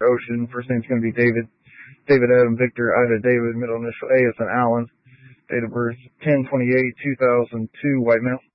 Ocean. First name's going to be David. David Adam Victor Ida David. Middle initial A is an Allen. Date of birth 10/28/2002. White male.